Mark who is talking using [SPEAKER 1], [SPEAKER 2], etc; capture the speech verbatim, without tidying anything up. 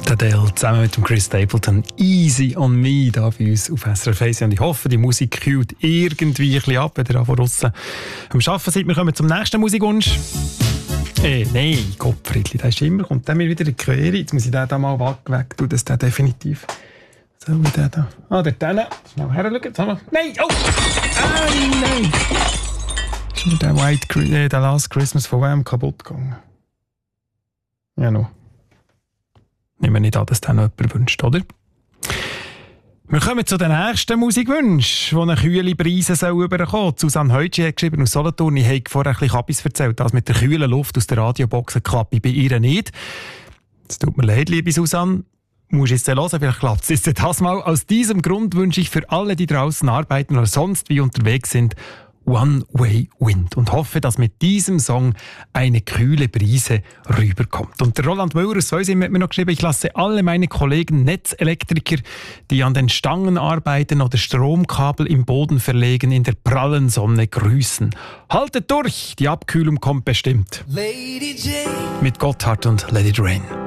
[SPEAKER 1] Adele zusammen mit dem Chris Stapleton. Easy on me da bei uns auf S R F eins. Und ich hoffe, die Musik kühlt irgendwie ein bisschen ab, wenn ihr von draussen am Arbeiten seid. Wir kommen zum nächsten Musikwunsch. Eh, nein, Gottfriedli, der ist immer, kommt der mir wieder in die Quere. Jetzt muss ich den da mal weg, weg tun, dass der definitiv... So, wie der da... Ah, der da. Schnell her schauen. Nein, oh! Nein, nein! Ist mir der, White, äh, der Last Christmas von Wham kaputt gegangen. Ja, noch. Nehmen wir nicht an, dass das noch jemand wünscht, oder? Wir kommen zu den nächsten Musikwünschen, die eine kühle Brise rüberkommen soll. Susanne Heutschi hat geschrieben aus Solothurn, ich habe vorher ein bisschen Kabis erzählt. Das mit der kühlen Luft aus der Radiobox klappt bei ihr nicht. Es tut mir leid, liebe Susanne. Musst du jetzt hören, vielleicht klappt es jetzt das mal. Aus diesem Grund wünsche ich für alle, die draußen arbeiten oder sonst wie unterwegs sind, One-Way Wind und hoffe, dass mit diesem Song eine kühle Brise rüberkommt. Und der Roland Müller aus Säusim hat mir noch geschrieben, ich lasse alle meine Kollegen Netzelektriker, die an den Stangen arbeiten oder Stromkabel im Boden verlegen, in der prallen Sonne grüßen. Haltet durch, die Abkühlung kommt bestimmt. Lady Jane. Mit Gotthard und Let It Rain.